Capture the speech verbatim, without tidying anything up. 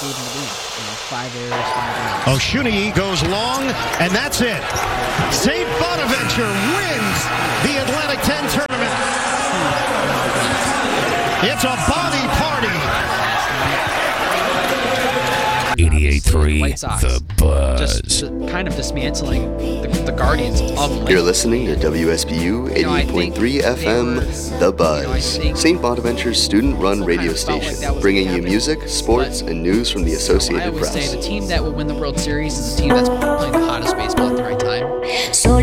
gave him the lead. You know, five errors, five errors. Oshuni goes long, and that's it. Saint Bonaventure wins the Atlantic ten tournament. It's a body party. eighty-eight three, White Sox. The Buzz. Just uh, kind of dismantling the, the Guardians of You're listening to W S B U eighty-eight point three F M, The Buzz, Saint Bonaventure's student-run radio station, bringing you music, sports, and news from the I Associated always Press. say the team that will win the World Series is the team that's playing the hottest baseball at the right time. So